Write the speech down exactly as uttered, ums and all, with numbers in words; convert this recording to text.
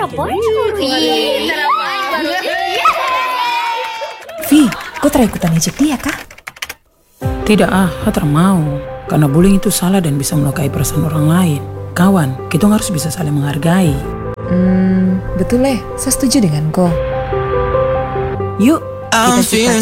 baik guru. Iya, Vi, kau try ikutan ejek dia kah? Tidak ah, Hater mau. Karena bullying itu salah dan bisa melukai perasaan orang lain. Kawan, kita harus bisa saling menghargai. Hmm, betul eh, saya setuju dengan kau. Yuk, kita ciptakan